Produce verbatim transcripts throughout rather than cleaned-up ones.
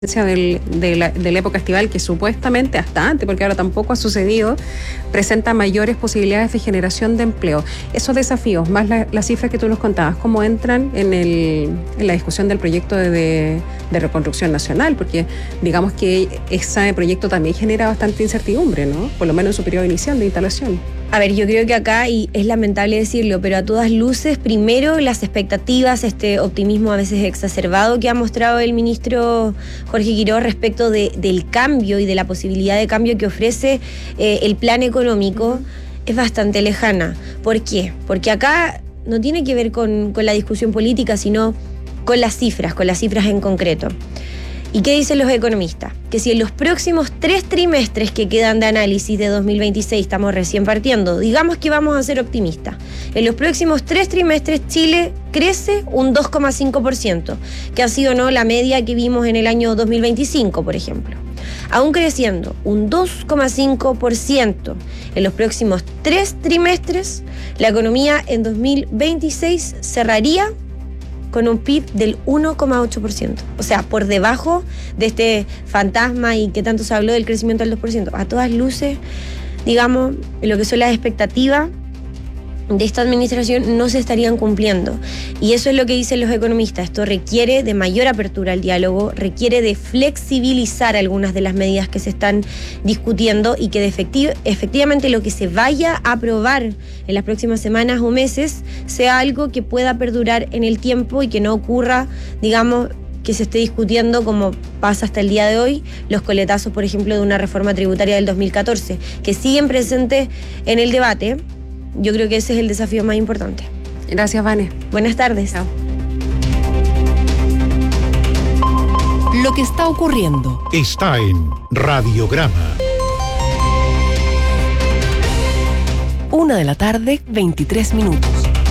Del, de, la, de la época estival, que supuestamente hasta antes, porque ahora tampoco ha sucedido, presenta mayores posibilidades de generación de empleo. Esos desafíos, más la, las cifras que tú nos contabas, ¿cómo entran en, el, en la discusión del proyecto de, de, de reconstrucción nacional? Porque digamos que ese proyecto también genera bastante incertidumbre, ¿no? Por lo menos en su periodo inicial de instalación. A ver, yo creo que acá, y es lamentable decirlo, pero a todas luces, primero las expectativas, este optimismo a veces exacerbado que ha mostrado el ministro Jorge Quiroz respecto de, del cambio y de la posibilidad de cambio que ofrece eh, el plan económico, es bastante lejana. ¿Por qué? Porque acá no tiene que ver con, con la discusión política, sino con las cifras, con las cifras en concreto. ¿Y qué dicen los economistas? Que si en los próximos tres trimestres que quedan de análisis de dos mil veintiséis, estamos recién partiendo, digamos que vamos a ser optimistas, en los próximos tres trimestres Chile crece un dos coma cinco por ciento, que ha sido no la media que vimos en el año dos mil veinticinco, por ejemplo. Aún creciendo un dos coma cinco por ciento en los próximos tres trimestres, la economía en dos mil veintiséis cerraría con un P I B del uno coma ocho por ciento. O sea, por debajo de este fantasma y que tanto se habló del crecimiento del dos por ciento. A todas luces, digamos, lo que son las expectativas de esta administración no se estarían cumpliendo. Y eso es lo que dicen los economistas. Esto requiere de mayor apertura al diálogo, requiere de flexibilizar algunas de las medidas que se están discutiendo y que de efectiv- efectivamente lo que se vaya a aprobar en las próximas semanas o meses sea algo que pueda perdurar en el tiempo y que no ocurra, digamos, que se esté discutiendo, como pasa hasta el día de hoy, los coletazos, por ejemplo, de una reforma tributaria del dos mil catorce, que siguen presentes en el debate. Yo creo que ese es el desafío más importante. Gracias, Vane. Buenas tardes. Chao. Lo que está ocurriendo está en Radiograma. Una de la tarde, veintitrés minutos.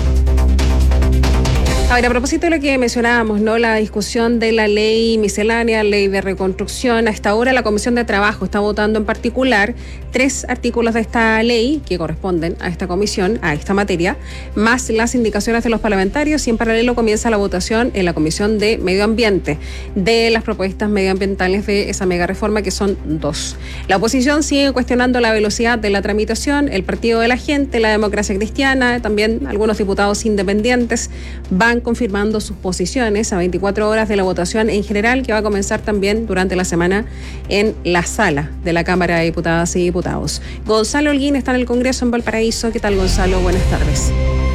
Ahora, a propósito de lo que mencionábamos, ¿no? La discusión de la ley miscelánea, ley de reconstrucción, hasta ahora la Comisión de Trabajo está votando en particular tres artículos de esta ley que corresponden a esta comisión, a esta materia, más las indicaciones de los parlamentarios, y en paralelo comienza la votación en la Comisión de Medio Ambiente de las propuestas medioambientales de esa mega reforma, que son dos. La oposición sigue cuestionando la velocidad de la tramitación, el Partido de la Gente, la Democracia Cristiana, también algunos diputados independientes van confirmando sus posiciones a veinticuatro horas de la votación en general, que va a comenzar también durante la semana en la sala de la Cámara de Diputadas y Diputados. Gonzalo Holguín está en el Congreso en Valparaíso. ¿Qué tal, Gonzalo? Buenas tardes.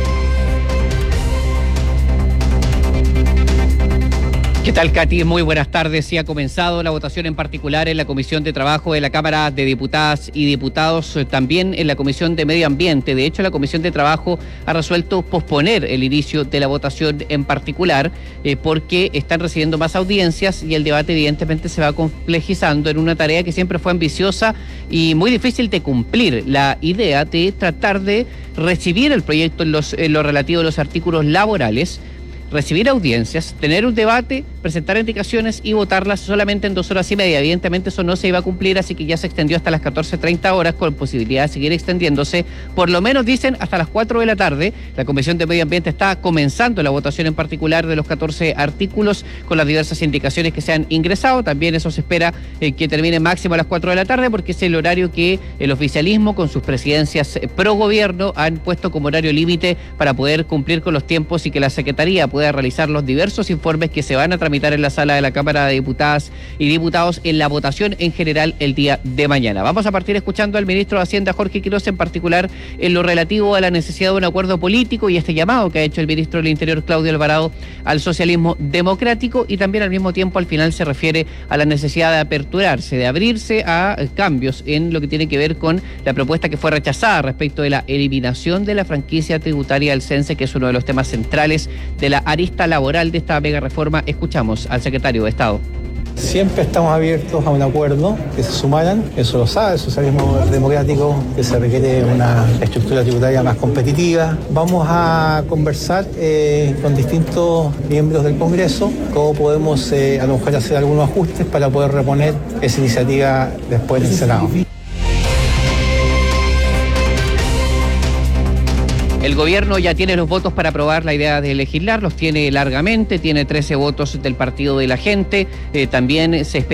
¿Qué tal, Katy? Muy buenas tardes. Sí, ha comenzado la votación en particular en la Comisión de Trabajo de la Cámara de Diputadas y Diputados, también en la Comisión de Medio Ambiente. De hecho, la Comisión de Trabajo ha resuelto posponer el inicio de la votación en particular eh, porque están recibiendo más audiencias y el debate evidentemente se va complejizando en una tarea que siempre fue ambiciosa y muy difícil de cumplir. La idea de tratar de recibir el proyecto en, los, en lo relativo a los artículos laborales, recibir audiencias, tener un debate, presentar indicaciones y votarlas solamente en dos horas y media. Evidentemente eso no se iba a cumplir, así que ya se extendió hasta las catorce treinta horas, con posibilidad de seguir extendiéndose, por lo menos dicen hasta las cuatro de la tarde. La Comisión de Medio Ambiente está comenzando la votación en particular de los catorce artículos con las diversas indicaciones que se han ingresado. También eso se espera eh, que termine máximo a las cuatro de la tarde, porque es el horario que el oficialismo con sus presidencias pro gobierno han puesto como horario límite para poder cumplir con los tiempos y que la Secretaría pueda realizar los diversos informes que se van a tramitar en la sala de la Cámara de Diputadas y Diputados en la votación en general el día de mañana. Vamos a partir escuchando al ministro de Hacienda, Jorge Quiroz, en particular en lo relativo a la necesidad de un acuerdo político y este llamado que ha hecho el ministro del Interior, Claudio Alvarado, al socialismo democrático, y también al mismo tiempo al final se refiere a la necesidad de aperturarse, de abrirse a cambios en lo que tiene que ver con la propuesta que fue rechazada respecto de la eliminación de la franquicia tributaria del CENSE, que es uno de los temas centrales de la arista laboral de esta mega reforma. Escuchamos al secretario de Estado. Siempre estamos abiertos a un acuerdo, que se sumaran, eso lo sabe el socialismo democrático, que se requiere una estructura tributaria más competitiva. Vamos a conversar eh, con distintos miembros del Congreso cómo podemos eh, a lo mejor hacer algunos ajustes para poder reponer esa iniciativa después del Senado. El gobierno ya tiene los votos para aprobar la idea de legislar, los tiene largamente, tiene trece votos del Partido de la Gente, eh, también se espera